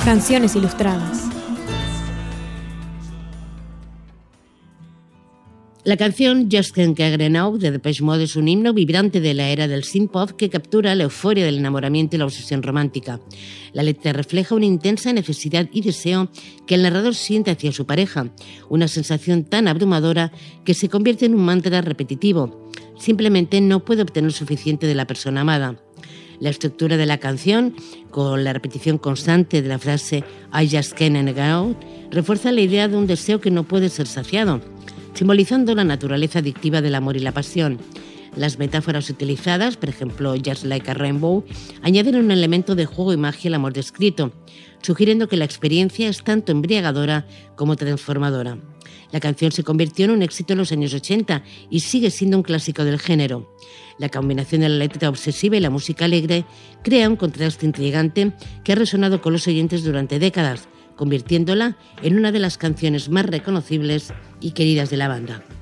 Canciones ilustradas. La canción Just Can't Get Enough de Depeche Mode es un himno vibrante de la era del synth-pop que captura la euforia del enamoramiento y la obsesión romántica. La letra refleja una intensa necesidad y deseo que el narrador siente hacia su pareja, una sensación tan abrumadora que se convierte en un mantra repetitivo. Simplemente no puede obtener suficiente de la persona amada. La estructura de la canción, con la repetición constante de la frase I just can't get out, refuerza la idea de un deseo que no puede ser saciado, simbolizando la naturaleza adictiva del amor y la pasión. Las metáforas utilizadas, por ejemplo, Just Like a Rainbow, añaden un elemento de juego y magia al amor descrito, sugiriendo que la experiencia es tanto embriagadora como transformadora. La canción se convirtió en un éxito en los años 80 y sigue siendo un clásico del género. La combinación de la letra obsesiva y la música alegre crea un contraste intrigante que ha resonado con los oyentes durante décadas, convirtiéndola en una de las canciones más reconocibles y queridas de la banda.